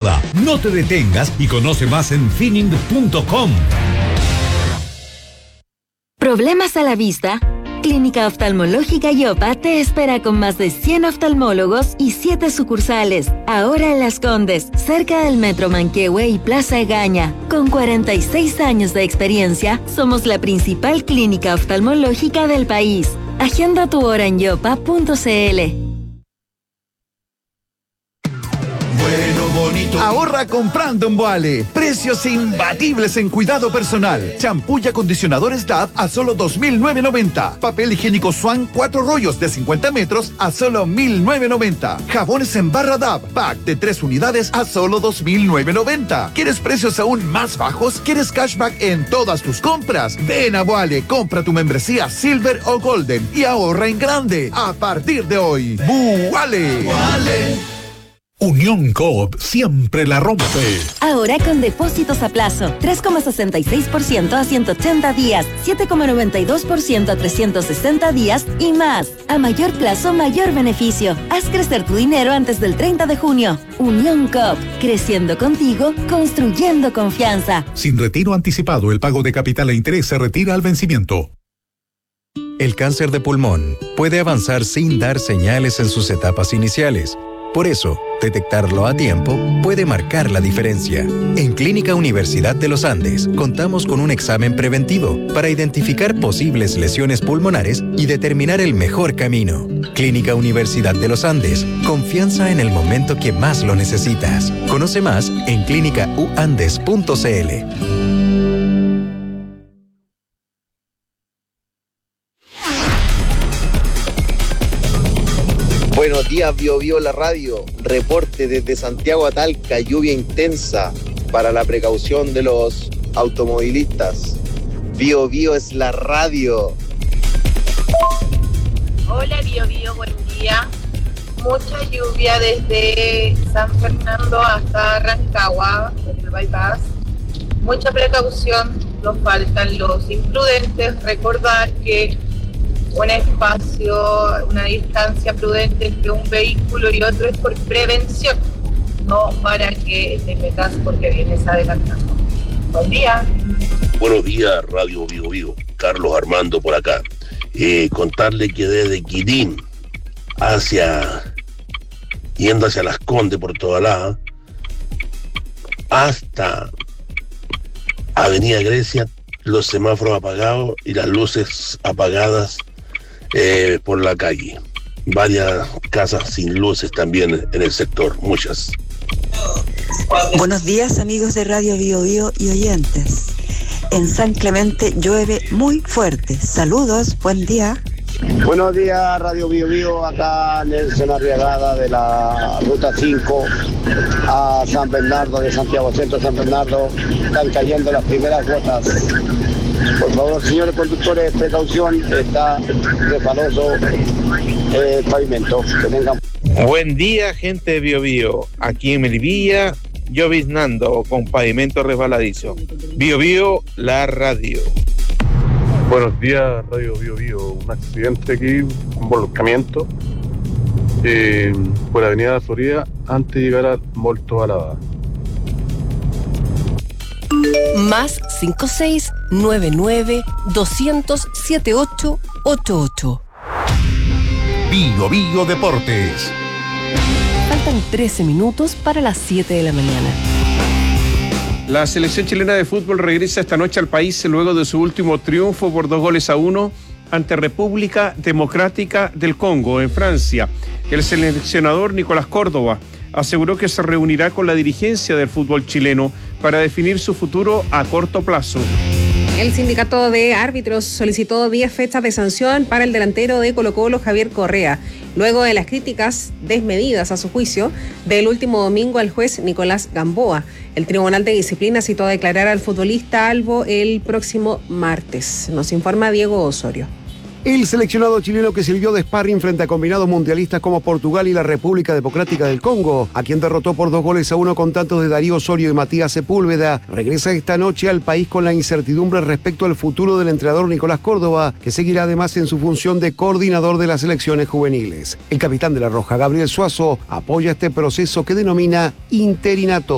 moda. No te detengas y conoce más en finning.com. ¿Problemas a la vista? Clínica Oftalmológica Yopa te espera con más de 100 oftalmólogos y 7 sucursales. Ahora en Las Condes, cerca del Metro Manquehue y Plaza Egaña. Con 46 años de experiencia, somos la principal clínica oftalmológica del país. Agenda tu hora en yopa.cl. Ahorra comprando en Boale. Precios imbatibles en cuidado personal. Champú y acondicionadores Dove a solo $2,990. Papel higiénico Swan 4 rollos de 50 metros a solo $1,990. Jabones en barra Dove, pack de 3 unidades a solo $2,990. ¿Quieres precios aún más bajos? ¿Quieres cashback en todas tus compras? Ven a Boale, compra tu membresía Silver o Golden y ahorra en grande. A partir de hoy, Boale. Unión Coop siempre la rompe. Ahora con depósitos a plazo, 3,66% a 180 días, 7,92% a 360 días y más. A mayor plazo, mayor beneficio. Haz crecer tu dinero antes del 30 de junio. Unión Coop, creciendo contigo, construyendo confianza. Sin retiro anticipado, el pago de capital e interés se retira al vencimiento. El cáncer de pulmón puede avanzar sin dar señales en sus etapas iniciales. Por eso, detectarlo a tiempo puede marcar la diferencia. En Clínica Universidad de los Andes, contamos con un examen preventivo para identificar posibles lesiones pulmonares y determinar el mejor camino. Clínica Universidad de los Andes, confianza en el momento que más lo necesitas. Conoce más en clínicauandes.cl. Buenos días, Bio Bio la radio. Reporte desde Santiago a Talca, lluvia intensa para la precaución de los automovilistas. Bio Bio es la radio. Hola Bio Bio, buen día. Mucha lluvia desde San Fernando hasta Rancagua, en el bypass. Mucha precaución, nos faltan los imprudentes. Recordar que un espacio, una distancia prudente entre un vehículo y otro es por prevención, no para que te metas porque vienes adelantando. Buen día. Buenos días, Radio Bio Bio. Carlos Armando por acá. Contarle que desde Quilín yendo hacia Las Condes por toda la hasta Avenida Grecia, los semáforos apagados y las luces apagadas por la calle. Varias casas sin luces también en el sector, muchas. Buenos días, amigos de Radio Bio Bio y oyentes. En San Clemente llueve muy fuerte. Saludos, buen día. Buenos días, Radio Bio Bio. Acá Nelson Arriagada de la Ruta 5 a San Bernardo, de Santiago Centro, San Bernardo. Están cayendo las primeras gotas. Por favor, señores conductores, precaución, está resbaloso el pavimento. Que tengan... Buen día, gente de Bio Bio. Aquí en Melipilla, lloviznando con pavimento resbaladizo. Bio Bio, la radio. Buenos días, Radio Bio Bio. Un accidente aquí, un volcamiento por la avenida de Florida antes de llegar al Mall Tobalaba. Más 5699-200-7888. Bio Bio Deportes. Faltan 13 minutos para las 7 de la mañana. La selección chilena de fútbol regresa esta noche al país luego de su último triunfo por 2-1 ante República Democrática del Congo, en Francia. El seleccionador Nicolás Córdoba aseguró que se reunirá con la dirigencia del fútbol chileno para definir su futuro a corto plazo. El sindicato de árbitros solicitó 10 fechas de sanción para el delantero de Colo-Colo, Javier Correa, luego de las críticas desmedidas, a su juicio, del último domingo al juez Nicolás Gamboa. El Tribunal de Disciplina citó a declarar al futbolista Albo el próximo martes. Nos informa Diego Osorio. El seleccionado chileno que sirvió de sparring frente a combinados mundialistas como Portugal y la República Democrática del Congo, a quien derrotó por 2-1 con tantos de Darío Osorio y Matías Sepúlveda, regresa esta noche al país con la incertidumbre respecto al futuro del entrenador Nicolás Córdoba, que seguirá además en su función de coordinador de las selecciones juveniles. El capitán de la Roja, Gabriel Suazo, apoya este proceso que denomina interinato.